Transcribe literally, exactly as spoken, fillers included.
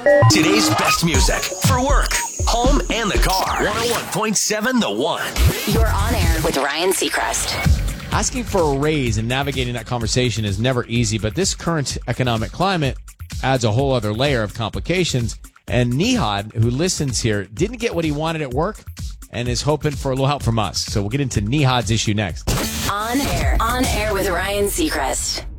Today's best music for work, home, and the car. one oh one point seven The One. You're on air with Ryan Seacrest. Asking for a raise and navigating that conversation is never easy, but this current economic climate adds a whole other layer of complications. And Nihad, who listens here, didn't get what he wanted at work and is hoping for a little help from us. So we'll get into Nihad's issue next. On air. On air with Ryan Seacrest.